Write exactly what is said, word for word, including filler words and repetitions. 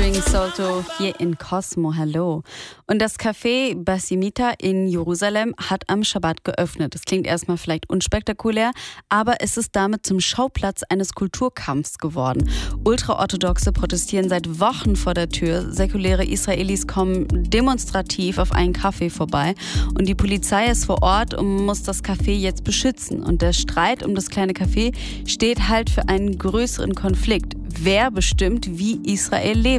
featuring Solto hier in Cosmo. Hallo. Und das Café Basimita in Jerusalem hat am Schabbat geöffnet. Das klingt erstmal vielleicht unspektakulär, aber es ist damit zum Schauplatz eines Kulturkampfs geworden. Ultraorthodoxe protestieren seit Wochen vor der Tür. Säkuläre Israelis kommen demonstrativ auf einen Café vorbei. Und die Polizei ist vor Ort und muss das Café jetzt beschützen. Und der Streit um das kleine Café steht halt für einen größeren Konflikt. Wer bestimmt, wie Israel lebt?